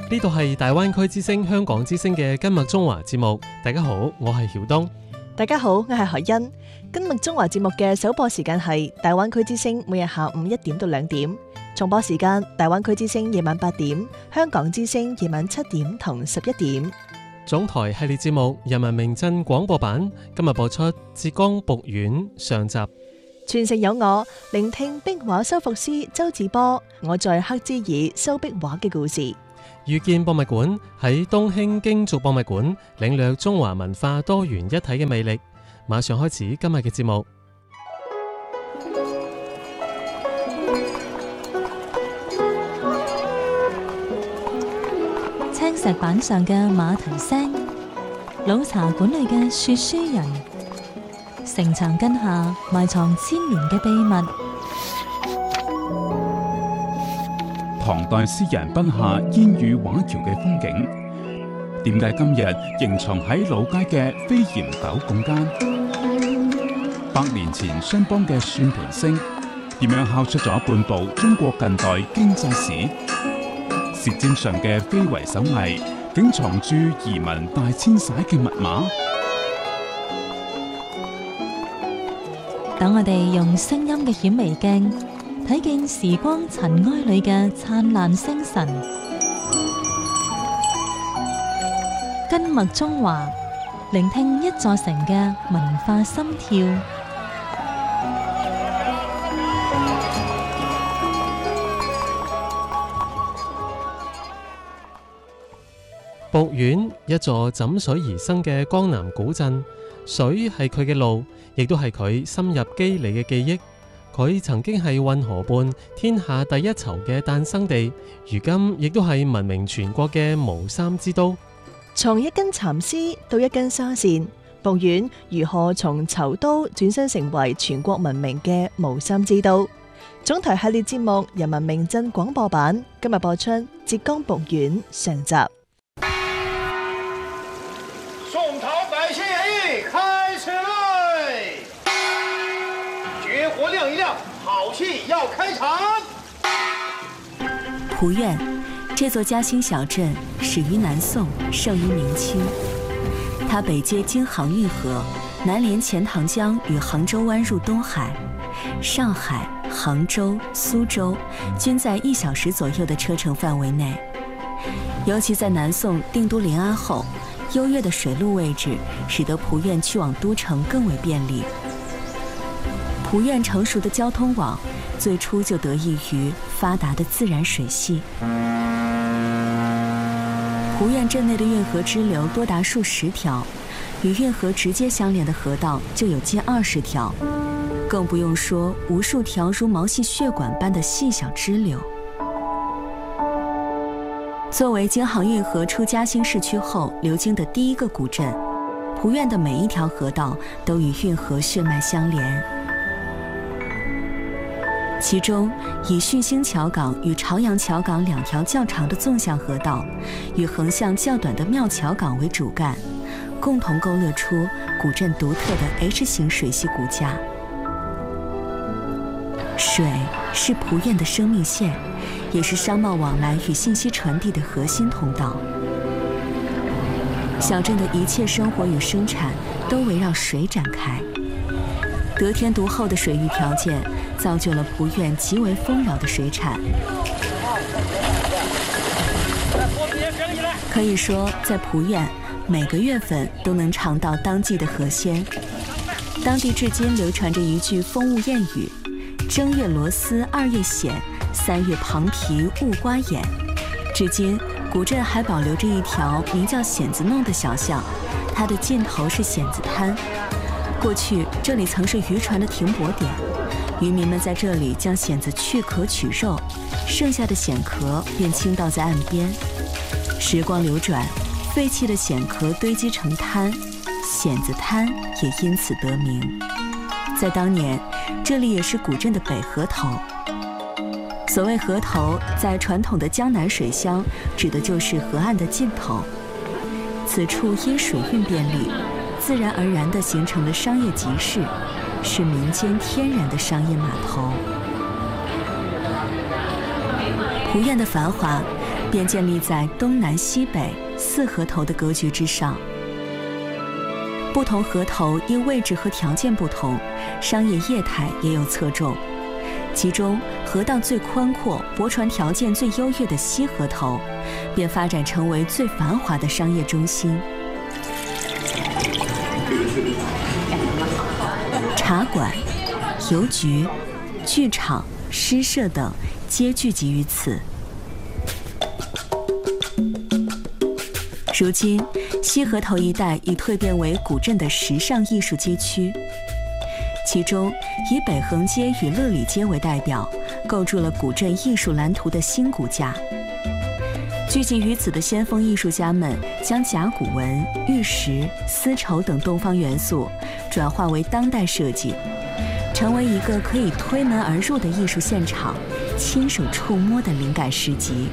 呢度係大灣區之聲香港之聲嘅今麥中華節目。大家好，我係曉東。 大家好，我係何欣。今麥中華節目嘅首播時間係大灣區之聲每日下午1點到2點，重播時間大灣區之聲夜晚8點，香港之聲夜晚7點同11點。 總台系列節目人民名鎮廣播版今日播出浙江북縣上集。 傳承有我，聆聽壁畫修復師周志波我在黑之耳修壁畫嘅故事。 遇見博物館喺東興京族博物館領略中華文化多元一體嘅魅力。馬上開始今日嘅節目。 青石板上嘅馬蹄聲，老茶館裏嘅說書人，城牆根下埋藏千年嘅秘密。 唐代詩人筆下煙雨畫橋嘅風景，點解今日仍藏喺老街嘅飛檐斗拱間？100年前商幫嘅算盤聲，點樣敲出咗半部中國近代經濟史？舌尖上嘅非遺手藝，竟藏住移民大遷徙嘅密碼？ 等我哋用聲音嘅顯微鏡睇見時光塵埃裏嘅燦爛星辰，根脈中華，聆聽一座城嘅文化心跳。 북縣，一座枕水而生嘅江南古鎮，水係佢嘅路，亦都係佢深入肌理嘅記憶。佢曾經係運河畔天下第一綢嘅誕生地，如今亦都係聞名全國嘅毛衫之都。 從一根蠶絲到一根紗線，북縣如何從綢都轉身成為全國聞名嘅毛衫之都？總台系列節目《人民名鎮廣播版》今日播出浙江북縣上集。 宋朝百姓開始來，絕火亮一亮，好戲要開場。 蒲縣這座嘉興小鎮始於南宋，盛於明清。它北接京杭運河，南連錢塘江與杭州灣入東海。上海、杭州、蘇州均在1小時左右的車程範圍內。尤其在南宋定都臨安後，優越的水路位置使得蒲縣去往都城更為便利。蒲縣成熟的交通網最初就得益於發達的自然水系。蒲縣鎮內的運河支流多達數十條，與運河直接相連的河道就有近20條，更不用說無數條如毛細血管般的細小支流。作為京杭運河出嘉興市區後流經的第一個古鎮，蒲縣的每一條河道都與運河血脈相連。其中，以訊星橋港與朝陽橋港2條較長的縱向河道，與橫向較短的廟橋港為主幹，共同勾勒出古鎮獨特的 H 型水系骨架。水是蒲縣的生命線，也是商貿往來與信息傳遞的核心通道。小鎮的一切生活與生產都圍繞水展開。得天獨厚的水域條件造就了蒲縣極為豐饒的水產。可以說，在蒲縣每個月份都能嘗到當季的河鮮。當地至今流傳着一句風物諺語：正月螺絲2月鹹，3月螃皮誤瓜眼。至今，古鎮還保留着一條名叫蚬子弄的小巷，它的盡頭是蚬子灘。過去這裡曾是漁船的停泊點，漁民們在這裡將蚬子去殼取肉，剩下的蚬殼便傾倒在岸邊。時光流轉，廢棄的蚬殼堆積成灘，蚬子灘也因此得名。在當年，這裡也是古鎮的北河頭。所謂河頭，在傳統的江南水鄉，指的就是河岸的盡頭。此處因水運便利，自然而然地形成了商業集市，是民間天然的商業碼頭。蒲縣的繁華便建立在东南西北4河头的格局之上。不同河头因位置和条件不同，商业业态也有侧重。其中，河道最宽阔、泊船条件最优越的西河头，便发展成为最繁华的商业中心。茶馆、邮局、剧场、诗社等皆聚集于此。如今，西河头一带已蜕变为古镇的时尚艺术街区，其中以北横街与乐礼街为代表，构筑了古镇艺术蓝图的新骨架。聚集于此的先锋艺术家们，将甲骨文、玉石、丝绸等东方元素转化为当代设计，成为一个可以推门而入的艺术现场，亲手触摸的灵感市集。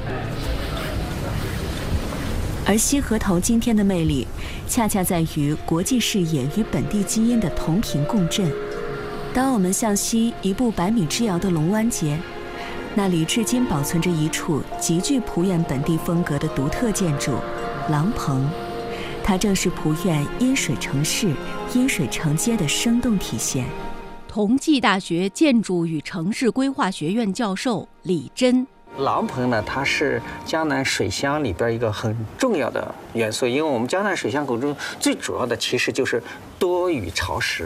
而西河头今天的魅力，恰恰在于国际视野与本地基因的同频共振。当我们向西一步100米之遥的龙湾街，那里至今保存着一处极具蒲院本地风格的独特建筑——廊棚。它正是蒲院阴水城市、阴水城街的生动体现。 同济大学建筑与城市规划学院教授李真。 廊棚呢，它是江南水乡里边一个很重要的元素，因为我们江南水乡口中最主要的其实就是多雨潮湿。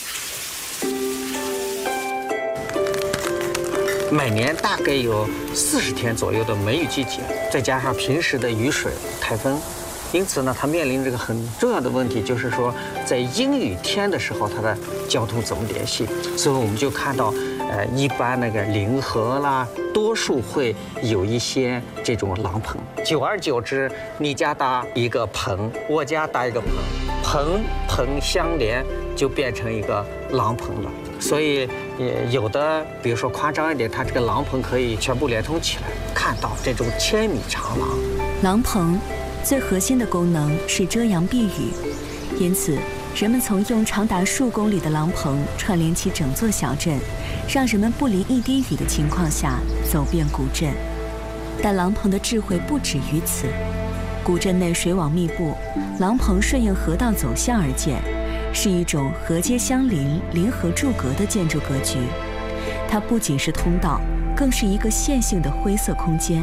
每年大概有40天左右的梅雨季节，再加上平时的雨水、台风，因此呢，它面临这个很重要的问题，就是说在阴雨天的时候，它的交通怎么联系？所以我们就看到，一般那个临河啦，多数会有一些这种廊棚。久而久之，你家搭一个棚，我家搭一个棚，棚相连，就变成一个廊棚了。所以，有的比如说夸张一点，它这个廊棚可以全部连通起来，看到这种1000米长廊。 廊棚最核心的功能是遮阳避雨，因此人们曾用长达数公里的廊棚串联起整座小镇，让人们不淋一滴雨的情况下走遍古镇。但廊棚的智慧不止于此，古镇内水网密布，廊棚顺应河道走向而建，是一种河街相邻、临河筑阁的建筑格局。它不仅是通道，更是一个线性的灰色空间。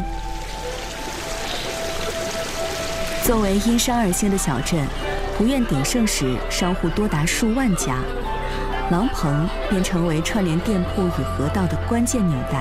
作为因山而兴的小镇，蒲院鼎盛时商户多达数万家，廊棚便成为串联店铺与河道的关键纽带。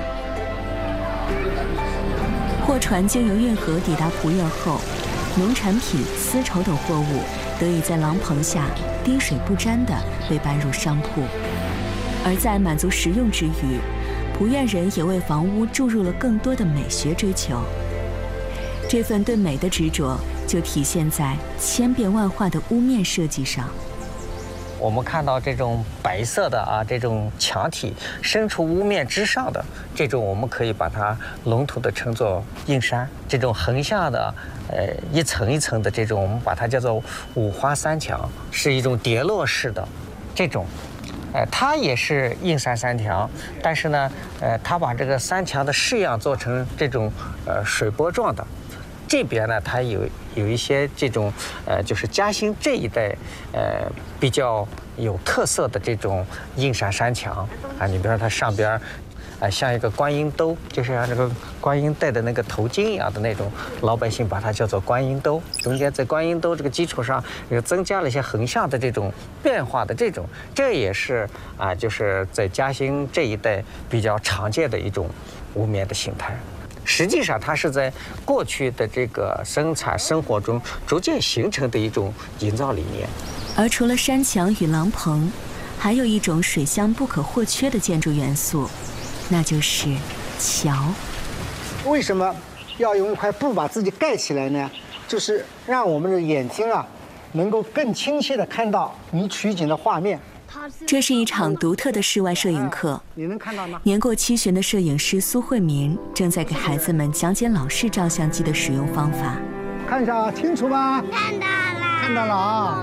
货船经由运河抵达蒲院后，农产品、丝绸等货物得以在廊棚下滴水不沾地被搬入商铺。而在满足实用之余，蒲院人也为房屋注入了更多的美学追求。这份对美的执着就体现在千变万化的屋面设计上。 我们看到这种白色的这种墙体伸出屋面之上的这种，我们可以把它笼统的称作硬山。这种横向的，一层一层的这种，我们把它叫做五花三墙，是一种叠落式的这种。它也是硬山三墙，但是呢，它把这个三墙的式样做成这种水波状的。这边呢，它有一些这种就是嘉兴这一带比较有特色的这种硬山山墙你比如说它上边像一个观音兜，就是像这个观音戴的那个头巾一样的那种，老百姓把它叫做观音兜。中间在观音兜这个基础上又增加了一些横向的这种变化的这种，这也是就是在嘉兴这一带比较常见的一种屋面的形态。实际上，它是在过去的这个生产生活中逐渐形成的一种营造理念。 而除了山墙与廊棚，还有一种水乡不可或缺的建筑元素，那就是桥。 为什么要用一块布把自己盖起来呢？就是让我们的眼睛能够更清晰地看到你取景的画面。 这是一场独特的室外摄影课。 你能看到吗？ 年过70的摄影师苏慧民正在给孩子们讲解老式照相机的使用方法。 看一下清楚吗？ 看到了。 看到了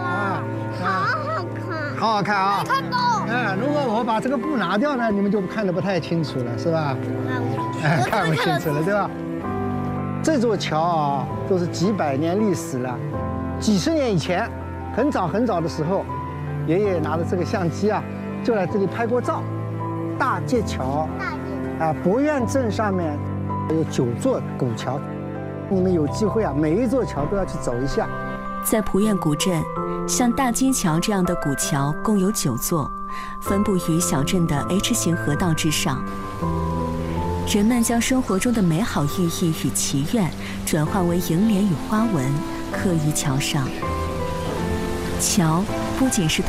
好好看啊！ 看到。 如果我把这个布拿掉呢，你们就看得不太清楚了，是吧？看不清楚了，对吧？ 这座桥啊，都是几百年历史了。几十年以前，很早很早的时候，爷爷拿着这个相机啊，就来这里拍过照。大界桥，博苑镇上面有9座古桥，你们有机会啊，每一座桥都要去走一下。 在蒲苑古镇，像大金桥这样的古桥共有9座，分布于小镇的 H 型河道之上。人们将生活中的美好寓意与祈愿转化为楹联与花纹，刻于桥上。桥不仅是